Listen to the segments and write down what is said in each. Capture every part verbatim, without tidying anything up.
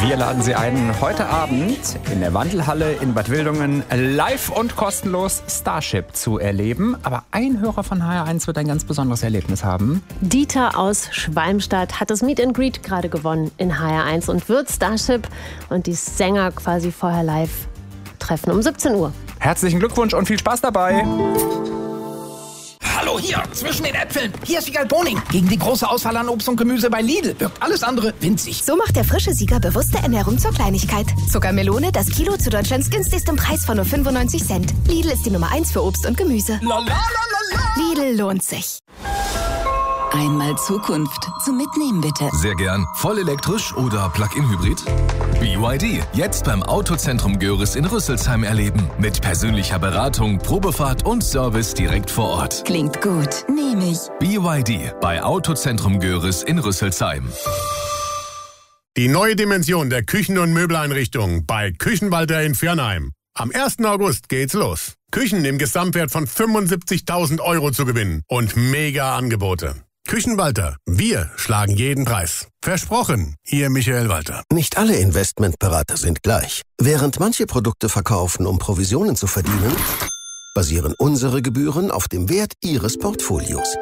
Wir laden Sie ein, heute Abend in der Wandelhalle in Bad Wildungen live und kostenlos Starship zu erleben. Aber ein Hörer von H R eins wird ein ganz besonderes Erlebnis haben. Dieter aus Schwalmstadt hat das Meet and Greet gerade gewonnen in H R eins und wird Starship und die Sänger quasi vorher live treffen um siebzehn Uhr. Herzlichen Glückwunsch und viel Spaß dabei. Hallo hier, zwischen den Äpfeln. Hier ist Wiegald Boning. Gegen die große Auswahl an Obst und Gemüse bei Lidl wirkt alles andere winzig. So macht der frische Sieger bewusste Ernährung zur Kleinigkeit. Zuckermelone, das Kilo zu Deutschlands günstigstem Preis von nur fünfundneunzig Cent. Lidl ist die Nummer eins für Obst und Gemüse. La, la, la, la, la. Lidl lohnt sich. Einmal Zukunft zum Mitnehmen, bitte. Sehr gern. Voll elektrisch oder Plug-in-Hybrid? B Y D. Jetzt beim Autozentrum Görres in Rüsselsheim erleben. Mit persönlicher Beratung, Probefahrt und Service direkt vor Ort. Klingt gut. Nehme ich. B Y D. Bei Autozentrum Görres in Rüsselsheim. Die neue Dimension der Küchen- und Möbeleinrichtungen bei Küchenwalter in Viernheim. Am ersten August geht's los. Küchen im Gesamtwert von fünfundsiebzigtausend Euro zu gewinnen und mega Angebote. Küchenwalter, wir schlagen jeden Preis. Versprochen, Ihr Michael Walter. Nicht alle Investmentberater sind gleich. Während manche Produkte verkaufen, um Provisionen zu verdienen, basieren unsere Gebühren auf dem Wert Ihres Portfolios.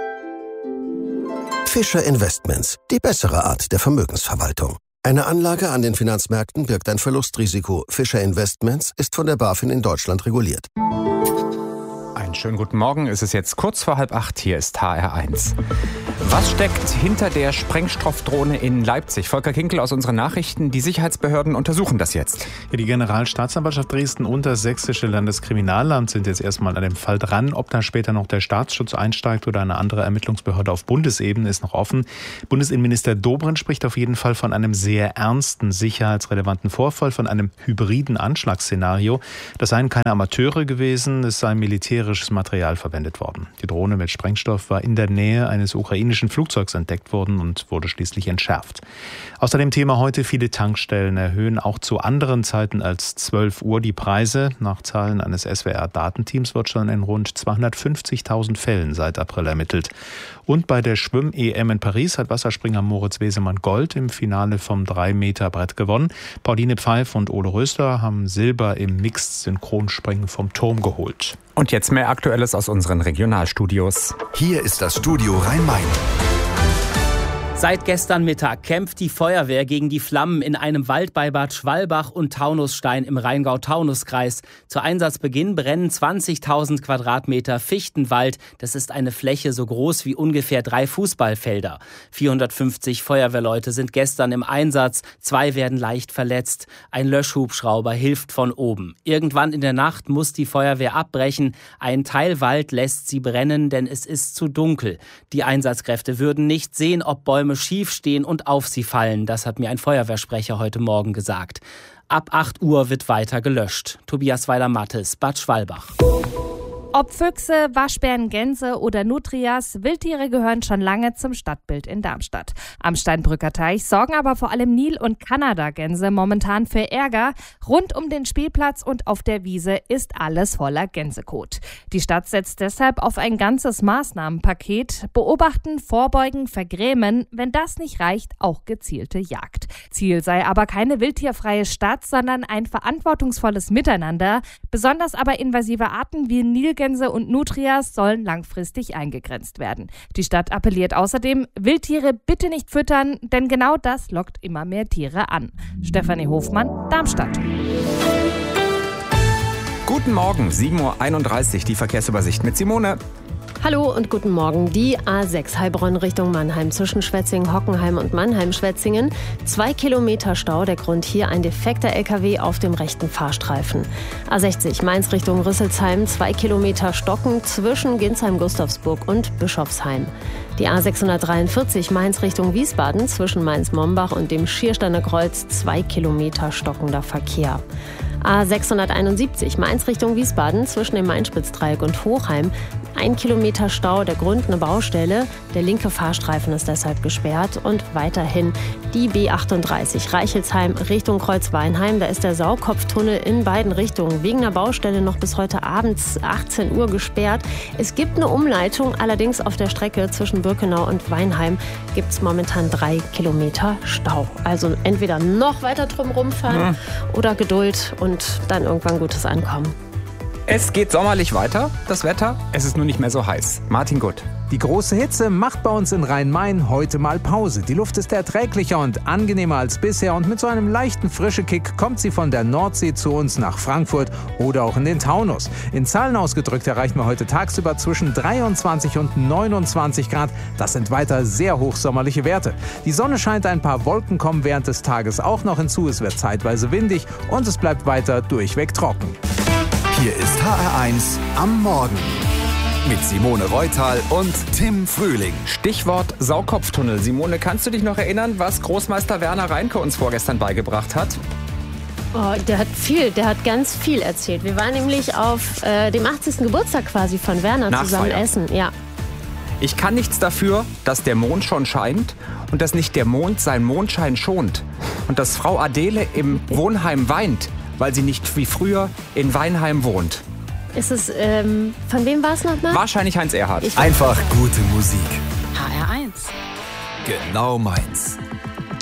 Fischer Investments, die bessere Art der Vermögensverwaltung. Eine Anlage an den Finanzmärkten birgt ein Verlustrisiko. Fischer Investments ist von der BaFin in Deutschland reguliert. Einen schönen guten Morgen. Es ist jetzt kurz vor halb acht. Hier ist H R eins. Was steckt hinter der Sprengstoffdrohne in Leipzig? Volker Kinkel aus unseren Nachrichten. Die Sicherheitsbehörden untersuchen das jetzt. Ja, die Generalstaatsanwaltschaft Dresden und das Sächsische Landeskriminalamt sind jetzt erstmal an dem Fall dran. Ob da später noch der Staatsschutz einsteigt oder eine andere Ermittlungsbehörde auf Bundesebene, ist noch offen. Bundesinnenminister Dobrindt spricht auf jeden Fall von einem sehr ernsten, sicherheitsrelevanten Vorfall, von einem hybriden Anschlagsszenario. Das seien keine Amateure gewesen, es sei militärisches Material verwendet worden. Die Drohne mit Sprengstoff war in der Nähe eines ukrainischen Flugzeugs entdeckt worden und wurde schließlich entschärft. Außerdem Thema heute: viele Tankstellen erhöhen auch zu anderen Zeiten als zwölf Uhr die Preise. Nach Zahlen eines S W R-Datenteams wird schon in rund zweihundertfünfzigtausend Fällen seit April ermittelt. Und bei der Schwimm-E M in Paris hat Wasserspringer Moritz Wesemann Gold im Finale vom drei Meter Brett gewonnen. Pauline Pfeif und Ole Röster haben Silber im Mixed-Synchronspringen vom Turm geholt. Und jetzt mehr Aktuelles aus unseren Regionalstudios. Hier ist das Studio Rhein-Main. Seit gestern Mittag kämpft die Feuerwehr gegen die Flammen in einem Wald bei Bad Schwalbach und Taunusstein im Rheingau-Taunus-Kreis. Zu Einsatzbeginn brennen zwanzigtausend Quadratmeter Fichtenwald. Das ist eine Fläche so groß wie ungefähr drei Fußballfelder. vierhundertfünfzig Feuerwehrleute sind gestern im Einsatz. Zwei werden leicht verletzt. Ein Löschhubschrauber hilft von oben. Irgendwann in der Nacht muss die Feuerwehr abbrechen. Ein Teil Wald lässt sie brennen, denn es ist zu dunkel. Die Einsatzkräfte würden nicht sehen, ob Bäume schief stehen und auf sie fallen. Das hat mir ein Feuerwehrsprecher heute Morgen gesagt. Ab acht Uhr wird weiter gelöscht. Tobias Weiler-Mattes, Bad Schwalbach. Ob Füchse, Waschbären, Gänse oder Nutrias, Wildtiere gehören schon lange zum Stadtbild in Darmstadt. Am Steinbrücker Teich sorgen aber vor allem Nil- und Kanadagänse momentan für Ärger. Rund um den Spielplatz und auf der Wiese ist alles voller Gänsekot. Die Stadt setzt deshalb auf ein ganzes Maßnahmenpaket. Beobachten, vorbeugen, vergrämen, wenn das nicht reicht, auch gezielte Jagd. Ziel sei aber keine wildtierfreie Stadt, sondern ein verantwortungsvolles Miteinander. Besonders aber invasive Arten wie Nilgänse und Nutrias sollen langfristig eingegrenzt werden. Die Stadt appelliert außerdem, Wildtiere bitte nicht füttern, denn genau das lockt immer mehr Tiere an. Stefanie Hofmann, Darmstadt. Guten Morgen, sieben Uhr einunddreißig, die Verkehrsübersicht mit Simone. Hallo und guten Morgen. Die A sechs Heilbronn Richtung Mannheim zwischen Schwetzingen, Hockenheim und Mannheim-Schwetzingen. Zwei Kilometer Stau. Der Grund hier ein defekter L K W auf dem rechten Fahrstreifen. A sechzig Mainz Richtung Rüsselsheim. Zwei Kilometer Stocken zwischen Ginsheim-Gustavsburg und Bischofsheim. Die A sechshundertdreiundvierzig Mainz Richtung Wiesbaden zwischen Mainz-Mombach und dem Schiersteiner Kreuz. Zwei Kilometer stockender Verkehr. A sechshunderteinundsiebzig Mainz Richtung Wiesbaden zwischen dem Main-Spitz-Dreieck und Hochheim. Ein Kilometer Stau, der Grund eine Baustelle. Der linke Fahrstreifen ist deshalb gesperrt. Und weiterhin die B achtunddreißig Reichelsheim Richtung Kreuzweinheim. Da ist der Saukopftunnel in beiden Richtungen wegen einer Baustelle noch bis heute abends achtzehn Uhr gesperrt. Es gibt eine Umleitung, allerdings auf der Strecke zwischen Birkenau und Weinheim gibt es momentan drei Kilometer Stau. Also entweder noch weiter drum rumfahren ja. oder Geduld und dann irgendwann gutes Ankommen. Es geht sommerlich weiter, das Wetter. Es ist nur nicht mehr so heiß. Martin Gutt. Die große Hitze macht bei uns in Rhein-Main heute mal Pause. Die Luft ist erträglicher und angenehmer als bisher und mit so einem leichten Frischekick kommt sie von der Nordsee zu uns nach Frankfurt oder auch in den Taunus. In Zahlen ausgedrückt erreichen wir heute tagsüber zwischen dreiundzwanzig und neunundzwanzig Grad. Das sind weiter sehr hochsommerliche Werte. Die Sonne scheint, ein paar Wolken kommen während des Tages auch noch hinzu. Es wird zeitweise windig und es bleibt weiter durchweg trocken. Hier ist H R eins am Morgen mit Simone Reutal und Tim Frühling. Stichwort Saukopftunnel. Simone, kannst du dich noch erinnern, was Großmeister Werner Reinke uns vorgestern beigebracht hat? Oh, der hat viel, der hat ganz viel erzählt. Wir waren nämlich auf äh, dem achtzigsten Geburtstag quasi von Werner Nachfeier. zusammen essen. Ja. Ich kann nichts dafür, dass der Mond schon scheint und dass nicht der Mond seinen Mondschein schont. Und dass Frau Adele im Wohnheim weint, weil sie nicht wie früher in Weinheim wohnt. Ist es, ähm, von wem war es nochmal? Wahrscheinlich Heinz Erhardt. Einfach gute Musik. H R eins. Genau meins.